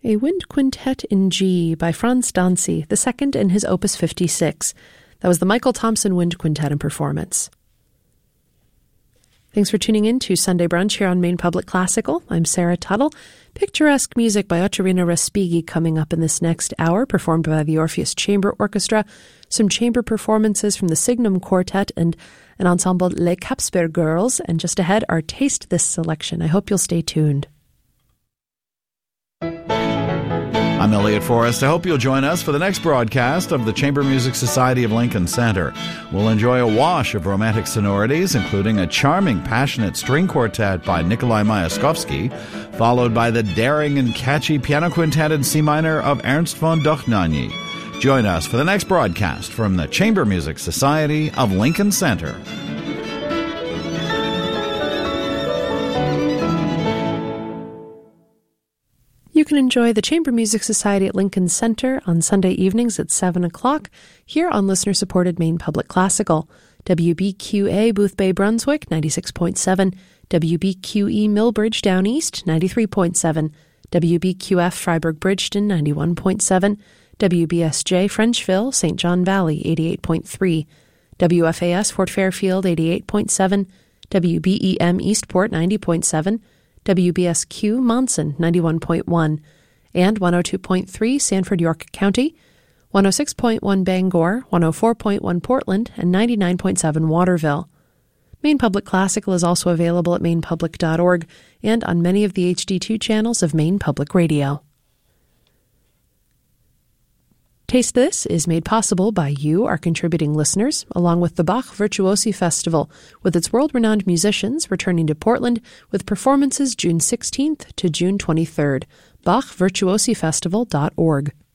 A Wind Quintet in G by Franz Dancy, the second in his Opus 56. That was the Michael Thompson Wind Quintet in performance. Thanks for tuning in to Sunday Brunch here on Maine Public Classical. I'm Sarah Tuttle. Picturesque music by Ottorino Respighi coming up in this next hour, performed by the Orpheus Chamber Orchestra, some chamber performances from the Signum Quartet and an ensemble Les Capsper Girls, and just ahead, our Taste This selection. I hope you'll stay tuned. I'm Elliot Forrest. I hope you'll join us for the next broadcast of the Chamber Music Society of Lincoln Center. We'll enjoy a wash of romantic sonorities, including a charming, passionate string quartet by Nikolai Myaskovsky, followed by the daring and catchy piano quintet in C minor of Ernst von Dohnanyi. Join us for the next broadcast from the Chamber Music Society of Lincoln Center. You can enjoy the Chamber Music Society at Lincoln Center on Sunday evenings at 7 o'clock here on listener-supported Maine Public Classical. WBQA Boothbay Brunswick, 96.7. WBQE Millbridge Down East, 93.7. WBQF Freiburg Bridgeton, 91.7. WBSJ Frenchville, St. John Valley, 88.3. WFAS Fort Fairfield, 88.7. WBEM Eastport, 90.7. WBSQ Monson, 91.1, and 102.3 Sanford, York County, 106.1 Bangor, 104.1 Portland, and 99.7 Waterville. Maine Public Classical is also available at mainepublic.org and on many of the HD2 channels of Maine Public Radio. Taste This is made possible by you, our contributing listeners, along with the Bach Virtuosi Festival, with its world-renowned musicians returning to Portland with performances June 16th to June 23rd. BachVirtuosiFestival.org.